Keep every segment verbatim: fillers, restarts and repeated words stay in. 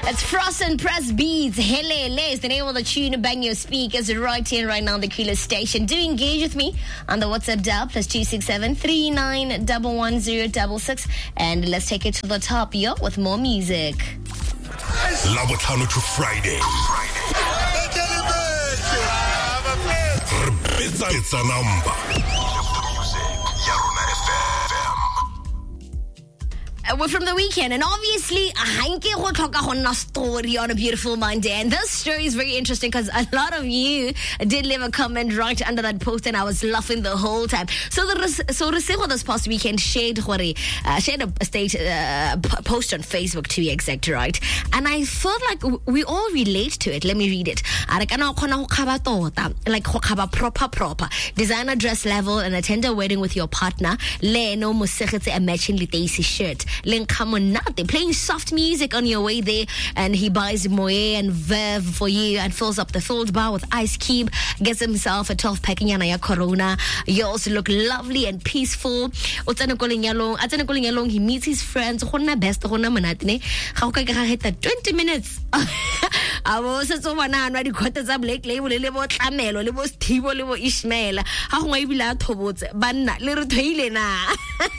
It's Frost and Press Beats. Helele is the name of the tune. Bang your speakers right here, right now on the Kilo station. Do engage with me on the WhatsApp dial plus two six seven three nine one one zero six six, and let's take it to the top, yo, with more music. Labotlhano to Friday. It's a number. Uh, we're from the weekend, and obviously, a story on a beautiful Monday. And this story is very interesting because a lot of you did leave a comment right under that post, and I was laughing the whole time. So the so Resego this past weekend shared uh, shared a state uh, post on Facebook, to be exact, right? And I felt like we all relate to it. Let me read it. Like proper proper designer dress level and attend a wedding with your partner. Le no musegetse a matching litaisi shirt. They're playing soft music on your way there, and he buys Moe and Verve for you and fills up the filled bar with Ice Cube, gets himself a twelve pack in ya Corona. You also look lovely and peaceful. He meets his friends. twenty minutes. I was so one and ready quarters of Lake Label, Libo Camelo, Libo Tibo, Libo Ishmael. How I will out towards Banna, little Tailena.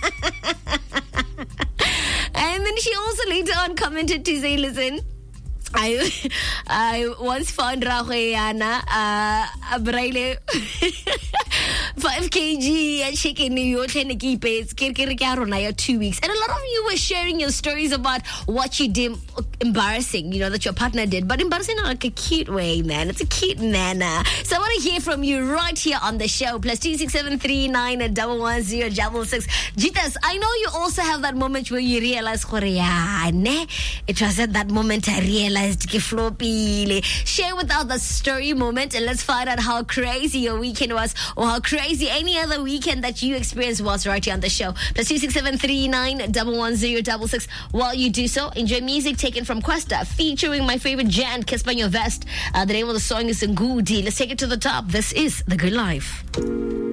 And then she also later on commented to say, listen, I I once found Rahoyana uh, Abraile five kilograms and chicken New York and keep it two weeks. And a lot of you were sharing your stories about what you did embarrassing, you know, that your partner did, but embarrassing in like a cute way, man. It's a cute nana. So I want to hear from you right here on the show. Plus two six seven three nine and double one zero double six. Jitas, I know you also have that moment where you realize, it was at that moment I realized. Share with us the story moment, and let's find out how crazy your weekend was, or how crazy any other weekend that you experienced was right here on the show. Plus two six seven three nine one one zero six six. While you do so, enjoy music taken from Questa featuring my favorite Jan, Kiss by Your Vest. Uh, the name of the song is Ngudi. Let's take it to the top. This is The Good Life.